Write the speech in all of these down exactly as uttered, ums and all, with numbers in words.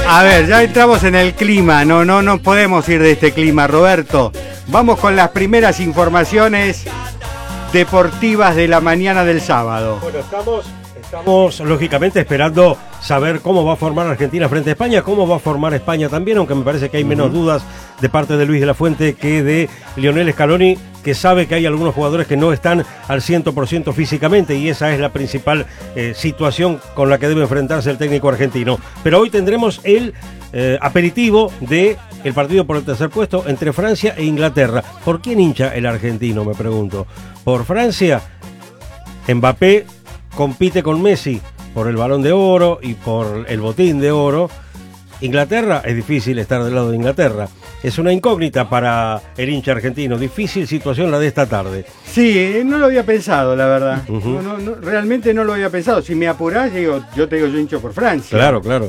A ver, ya entramos en el clima, no, no nos podemos ir de este clima, Roberto. Vamos con las primeras informaciones deportivas de la mañana del sábado. Bueno, estamos, estamos lógicamente esperando saber cómo va a formar Argentina frente a España, cómo va a formar España también, aunque me parece que hay menos uh-huh. dudas de parte de Luis de la Fuente que de Lionel Scaloni, que sabe que hay algunos jugadores que no están al cien por ciento físicamente, y esa es la principal eh, situación con la que debe enfrentarse el técnico argentino. Pero hoy tendremos el eh, aperitivo de el partido por el tercer puesto entre Francia e Inglaterra. ¿Por quién hincha el argentino, me pregunto? ¿Por Francia? Mbappé compite con Messi por el Balón de Oro y por el Botín de Oro. Inglaterra, es difícil estar del lado de Inglaterra. Es una incógnita para el hincha argentino. Difícil situación la de esta tarde. Sí, no lo había pensado, la verdad. Uh-huh. No, no, no, realmente no lo había pensado. Si me apurás, digo, yo te digo, yo hincho por Francia. Claro, claro.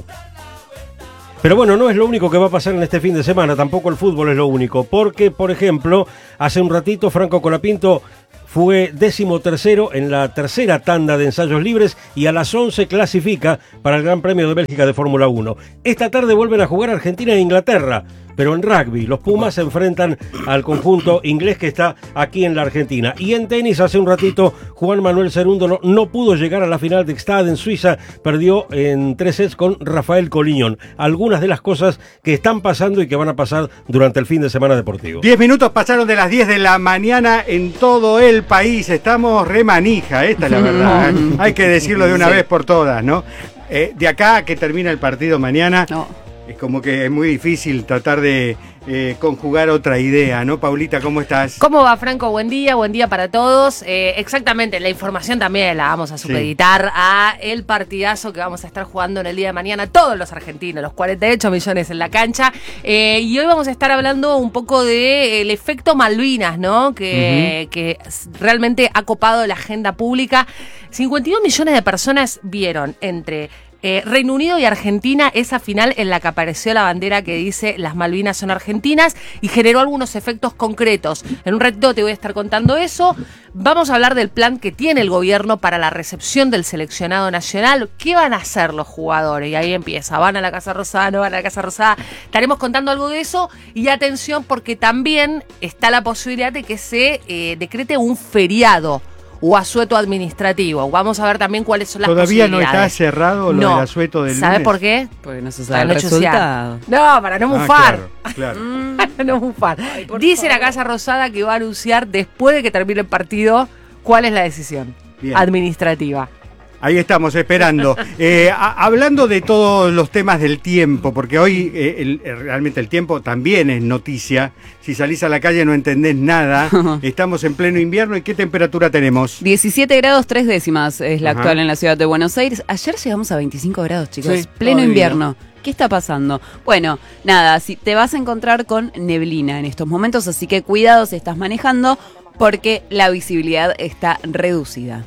Pero bueno, no es lo único que va a pasar en este fin de semana, tampoco el fútbol es lo único, porque, por ejemplo, hace un ratito Franco Colapinto fue décimo tercero en la tercera tanda de ensayos libres y a las once clasifica para el Gran Premio de Bélgica de Fórmula uno. Esta tarde vuelven a jugar Argentina e Inglaterra, pero en rugby. Los Pumas se enfrentan al conjunto inglés que está aquí en la Argentina. Y en tenis, hace un ratito, Juan Manuel Cerúndolo no pudo llegar a la final de Gstad en Suiza, perdió en tres sets con Rafael Coliñón. Algunas de las cosas que están pasando y que van a pasar durante el fin de semana deportivo. Diez minutos pasaron de las diez de la mañana en todo el país. Estamos re manija, esta es la verdad. ¿eh? Hay que decirlo de una sí. vez por todas, ¿no? Eh, de acá a que termina el partido mañana... No. Es como que es muy difícil tratar de eh, conjugar otra idea, ¿no? Paulita, ¿cómo estás? ¿Cómo va, Franco? Buen día, buen día para todos. Eh, exactamente, la información también la vamos a supeditar sí. a el partidazo que vamos a estar jugando en el día de mañana, todos los argentinos, los cuarenta y ocho millones en la cancha. Eh, y hoy vamos a estar hablando un poco del efecto Malvinas, ¿no? Que, uh-huh. que realmente ha copado la agenda pública. cincuenta y dos millones de personas vieron entre... Eh, Reino Unido y Argentina, esa final en la que apareció la bandera que dice las Malvinas son argentinas y generó algunos efectos concretos. En un ratito te voy a estar contando eso. Vamos a hablar del plan que tiene el gobierno para la recepción del seleccionado nacional. ¿Qué van a hacer los jugadores? Y ahí empieza, ¿van a la Casa Rosada, no van a la Casa Rosada? Estaremos contando algo de eso. Y atención, porque también está la posibilidad de que se eh, decrete un feriado o asueto administrativo. Vamos a ver también cuáles son las ¿Todavía posibilidades. ¿Todavía no está cerrado lo no. del asueto del ¿Sabe lunes? por qué? Porque no se sabe el resultado. No, para no mufar. Ah, claro, claro. Para no mufar. Ay, dice favor. La Casa Rosada que va a anunciar después de que termine el partido cuál es la decisión Bien. administrativa. Ahí estamos esperando. Eh, a, hablando de todos los temas del tiempo, porque hoy eh, el, el, realmente el tiempo también es noticia. Si salís a la calle no entendés nada. Estamos en pleno invierno. ¿Y qué temperatura tenemos? diecisiete grados tres décimas es la Ajá. actual en la ciudad de Buenos Aires. Ayer llegamos a veinticinco grados, chicos. Sí, pleno invierno. ¿Qué está pasando? Bueno, nada, si te vas a encontrar con neblina en estos momentos, así que cuidado si estás manejando, porque la visibilidad está reducida.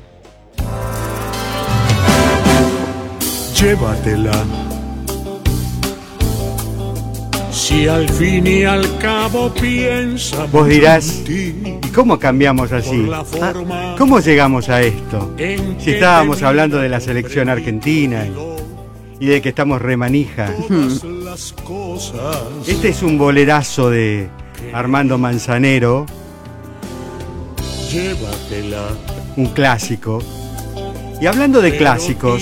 Llévatela. Si al fin y al cabo piensa. Vos dirás, ¿y cómo cambiamos así? ¿Ah? ¿Cómo llegamos a esto? Si estábamos hablando de la selección argentina y de que estamos remanija. Este es un bolerazo de Armando Manzanero. Llévatela. Un clásico. Y hablando de clásicos,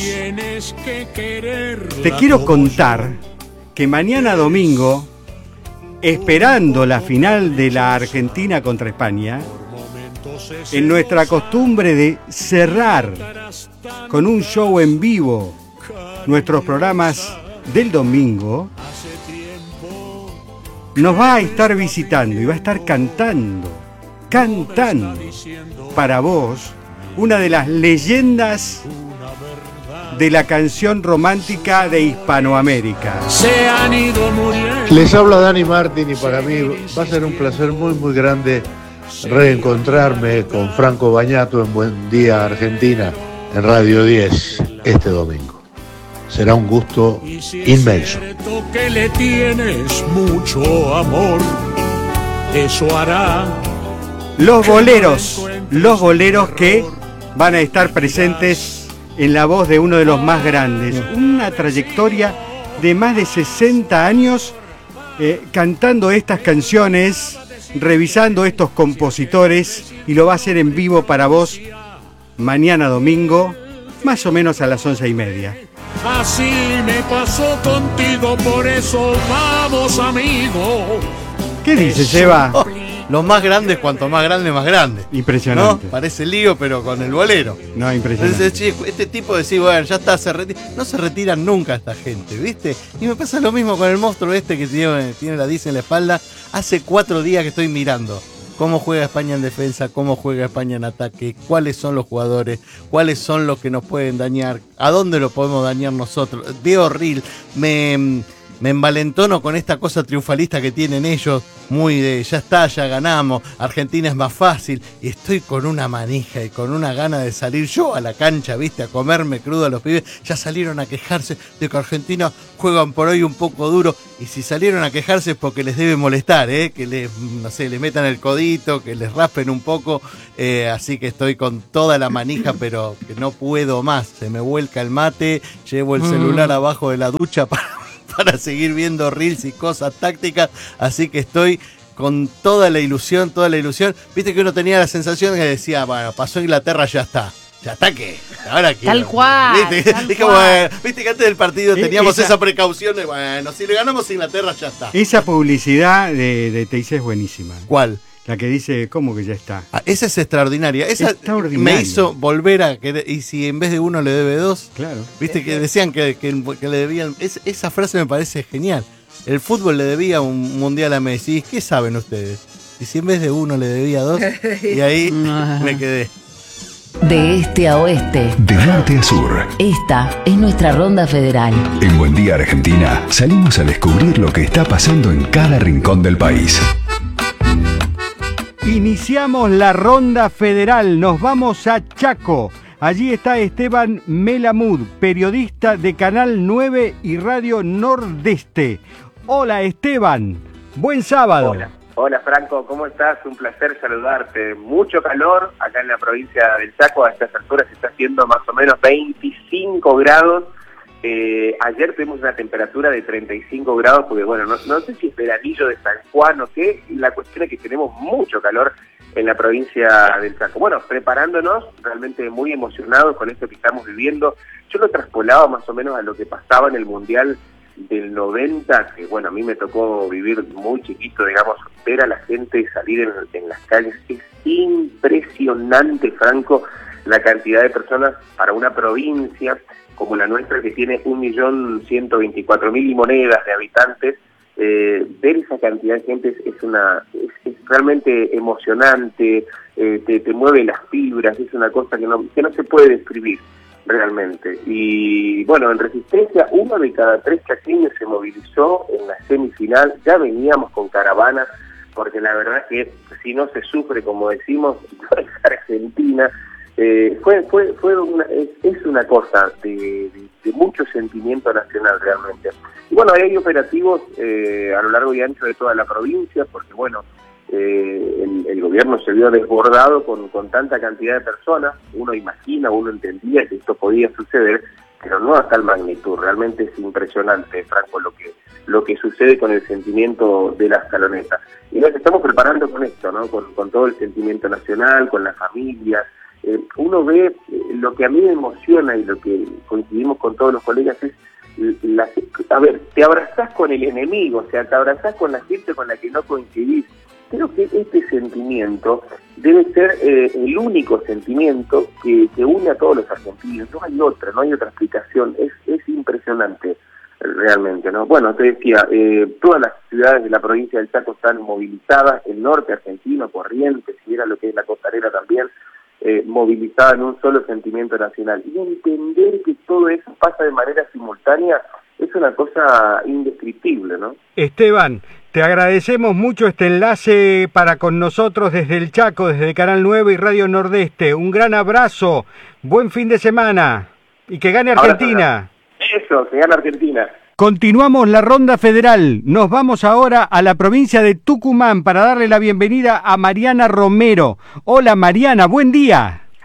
te quiero contar que mañana domingo, esperando la final de la Argentina contra España, en nuestra costumbre de cerrar con un show en vivo nuestros programas del domingo, nos va a estar visitando y va a estar cantando, cantando para vos, una de las leyendas de la canción romántica de Hispanoamérica. Se han ido muriendo. Les habla Dani Martín y para mí va a ser un placer muy muy grande reencontrarme con Franco Bagnato en Buen Día Argentina en Radio diez este domingo. Será un gusto inmenso. Que le tienes mucho amor, eso hará. Los boleros, los boleros que van a estar presentes en la voz de uno de los más grandes. Una trayectoria de más de sesenta años eh, cantando estas canciones, revisando estos compositores, y lo va a hacer en vivo para vos mañana domingo, más o menos a las once y media. Así me pasó contigo, por eso vamos, amigo. ¿Qué dices, Eva? Oh, los más grandes, cuanto más grande, más grande. Impresionante. ¿No? Parece lío, pero con el bolero. No, impresionante. Entonces, este tipo decía, bueno, ya está, se retira. No se retiran nunca esta gente, ¿viste? Y me pasa lo mismo con el monstruo este que tiene, tiene la diez en la espalda. Hace cuatro días que estoy mirando cómo juega España en defensa, cómo juega España en ataque, cuáles son los jugadores, cuáles son los que nos pueden dañar, a dónde lo podemos dañar nosotros. Veo Reel, me, me envalentono con esta cosa triunfalista que tienen ellos, muy de ya está, ya ganamos, Argentina es más fácil, y estoy con una manija y con una gana de salir yo a la cancha, viste, a comerme crudo a los pibes. Ya salieron a quejarse de que Argentina juegan por hoy un poco duro, y si salieron a quejarse es porque les debe molestar, ¿eh? Que les, no sé, le metan el codito, que les raspen un poco, eh, así que estoy con toda la manija, pero que no puedo más, se me vuelca el mate, llevo el celular abajo de la ducha para... para seguir viendo reels y cosas tácticas, así que estoy con toda la ilusión, toda la ilusión. Viste que uno tenía la sensación que decía, bueno, pasó Inglaterra, ya está. ¿Ya está qué? ¿Ahora qué? Tal cual. ¿Viste? Tal Dije, cual. bueno, viste que antes del partido teníamos esa, esa precaución de, bueno, si le ganamos a Inglaterra, ya está. Esa publicidad de, de Teis es buenísima. ¿Cuál? La que dice, ¿cómo que ya está? Ah, esa es extraordinaria. Esa Extraordinaria. me hizo volver a querer. Y si en vez de uno le debe dos, Claro. viste que decían que, que, que le debían. Es, esa frase me parece genial. El fútbol le debía un mundial a Messi. ¿Qué saben ustedes? Y si en vez de uno le debía dos, y ahí me quedé. De este a oeste, De norte a sur, esta es nuestra ronda federal. en Buen Día Argentina, salimos a descubrir lo que está pasando en cada rincón del país. Iniciamos la ronda federal, nos vamos a Chaco. Allí está Esteban Melamud, periodista de Canal nueve y Radio Nordeste. Hola Esteban, buen sábado. Hola, hola Franco, ¿cómo estás? Un placer saludarte. Mucho calor acá en la provincia del Chaco, a estas alturas está haciendo más o menos veinticinco grados. Eh, ayer tuvimos una temperatura de treinta y cinco grados, porque bueno, no, no sé si es veranillo de San Juan o qué, la cuestión es que tenemos mucho calor en la provincia del Chaco. Bueno, preparándonos, realmente muy emocionados con esto que estamos viviendo. Yo lo traspolaba más o menos a lo que pasaba en el Mundial del noventa, que bueno, a mí me tocó vivir muy chiquito, digamos, ver a la gente salir en, en las calles. Es impresionante, Franco, la cantidad de personas para una provincia como la nuestra, que tiene un millón ciento veinticuatro mil y monedas de habitantes. Eh, ver esa cantidad de gente es, es una es, es realmente emocionante, eh, te, te mueve las fibras, es una cosa que no, que no se puede describir realmente. Y bueno, en Resistencia, uno de cada tres chaqueños se movilizó en la semifinal. Ya veníamos con caravanas, porque la verdad que si no se sufre, como decimos, es Argentina. Eh, fue fue fue una, es, es una cosa de, de, de mucho sentimiento nacional realmente. Y bueno, hay operativos eh, a lo largo y ancho de toda la provincia, porque bueno, eh, el, el gobierno se vio desbordado con, con tanta cantidad de personas. Uno imagina, uno entendía que esto podía suceder, pero no a tal magnitud. Realmente es impresionante, Franco, lo que lo que sucede con el sentimiento de la escaloneta. Y nos estamos preparando con esto, ¿no? Con, con todo el sentimiento nacional, con las familias. Eh, uno ve, eh, lo que a mí me emociona y lo que coincidimos con todos los colegas es, la, a ver, te abrazás con el enemigo, o sea, te abrazás con la gente con la que no coincidís. Creo que este sentimiento debe ser eh, el único sentimiento que, que une a todos los argentinos. No hay otra, no hay otra explicación. Es, es impresionante realmente, ¿no? Bueno, te decía, eh, todas las ciudades de la provincia del Chaco están movilizadas, el norte argentino, Corrientes, si era lo que es la costanera también, Eh, movilizada en un solo sentimiento nacional. Y entender que todo eso pasa de manera simultánea es una cosa indescriptible, ¿no? Esteban, te agradecemos mucho este enlace para con nosotros desde el Chaco, desde Canal nueve y Radio Nordeste. Un gran abrazo, buen fin de semana y que gane Argentina. Eso, que gane Argentina. Continuamos la ronda federal. Nos vamos ahora a la provincia de Tucumán para darle la bienvenida a Mariana Romero. Hola Mariana, buen día.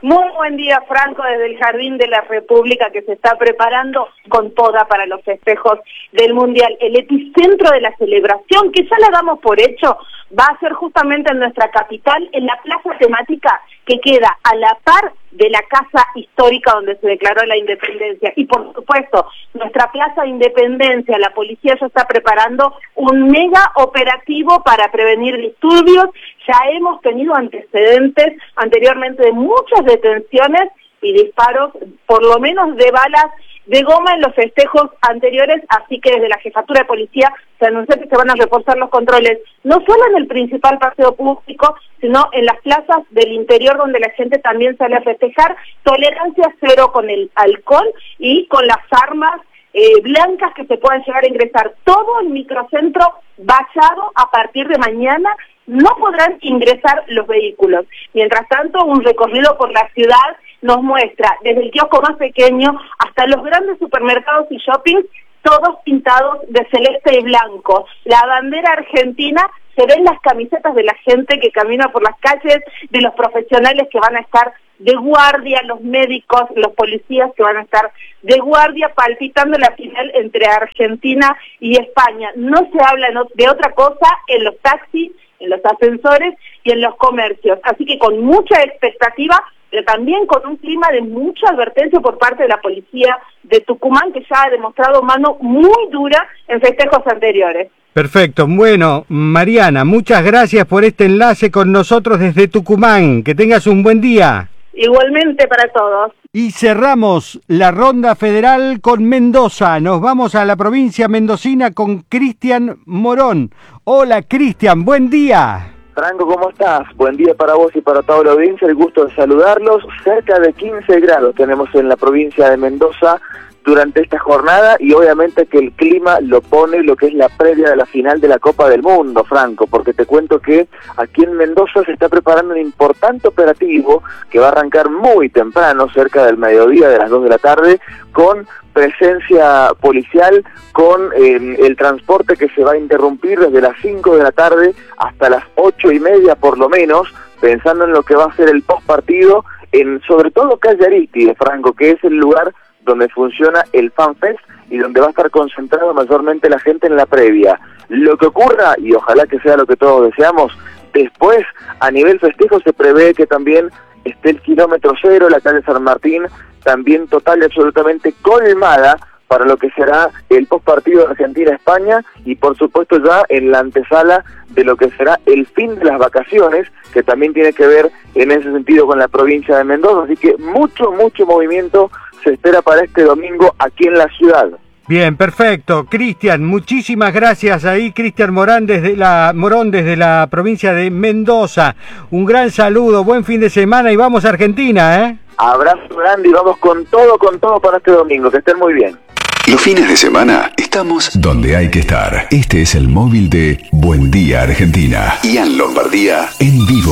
Muy buen día, Franco, desde el Jardín de la República, que se está preparando con toda para los festejos del Mundial. El epicentro de la celebración, que ya la damos por hecho, va a ser justamente en nuestra capital, en la plaza temática que queda a la par de la casa histórica donde se declaró la independencia. Y por supuesto, nuestra plaza de Independencia, la policía ya está preparando un mega operativo para prevenir disturbios. Ya hemos tenido antecedentes anteriormente de muchas detenciones y disparos, por lo menos de balas de goma en los festejos anteriores, así que desde la Jefatura de Policía se anunció que se van a reforzar los controles, no solo en el principal paseo público, sino en las plazas del interior donde la gente también sale a festejar. Tolerancia cero con el alcohol y con las armas eh, blancas que se puedan llegar a ingresar. Todo el microcentro vallado a partir de mañana. No podrán ingresar los vehículos. Mientras tanto, un recorrido por la ciudad nos muestra desde el kiosco más pequeño hasta los grandes supermercados y shoppings, todos pintados de celeste y blanco. La bandera argentina se ve en las camisetas de la gente que camina por las calles, de los profesionales que van a estar de guardia, los médicos, los policías que van a estar de guardia, palpitando la final entre Argentina y España. No se habla de otra cosa en los taxis, en los ascensores y en los comercios. Así que con mucha expectativa, pero también con un clima de mucha advertencia por parte de la policía de Tucumán, que ya ha demostrado mano muy dura en festejos anteriores. Perfecto. Bueno, Mariana, muchas gracias por este enlace con nosotros desde Tucumán. Que tengas un buen día. Igualmente para todos. Y cerramos la ronda federal con Mendoza. Nos vamos a la provincia mendocina con Cristian Morón. Hola, Cristian, buen día. Franco, ¿cómo estás? Buen día para vos y para toda la audiencia. El gusto de saludarlos. Cerca de quince grados tenemos en la provincia de Mendoza durante esta jornada, y obviamente que el clima lo pone lo que es la previa de la final de la Copa del Mundo, Franco, porque te cuento que aquí en Mendoza se está preparando un importante operativo que va a arrancar muy temprano, cerca del mediodía, de las dos de la tarde, con presencia policial, con eh, el transporte que se va a interrumpir desde las cinco de la tarde hasta las ocho y media por lo menos, pensando en lo que va a ser el postpartido, en sobre todo Calle Aristide, Franco, que es el lugar donde funciona el FanFest y donde va a estar concentrado mayormente la gente en la previa. Lo que ocurra, y ojalá que sea lo que todos deseamos, después, a nivel festejo, se prevé que también esté el kilómetro cero, la calle San Martín, también total y absolutamente colmada para lo que será el postpartido de Argentina-España, y por supuesto ya en la antesala de lo que será el fin de las vacaciones, que también tiene que ver en ese sentido con la provincia de Mendoza. Así que mucho, mucho movimiento se espera para este domingo aquí en la ciudad. Bien, perfecto. Cristian, muchísimas gracias ahí, Cristian Morán desde la Morón desde la provincia de Mendoza. Un gran saludo, buen fin de semana y vamos a Argentina, ¿eh? Abrazo grande y vamos con todo, con todo para este domingo. Que estén muy bien. Los fines de semana estamos donde hay que estar. Este es el móvil de Buen Día Argentina. Ian Lombardía en vivo.